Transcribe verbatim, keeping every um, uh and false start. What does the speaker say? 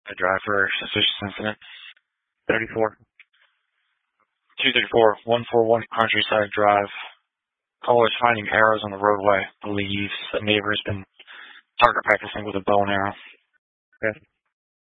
I drive for suspicious incident. thirty-four. two thirty-four, one forty-one Countryside Drive. Caller is finding arrows on the roadway. Believes a neighbor has been target practicing with a bow and arrow. Okay.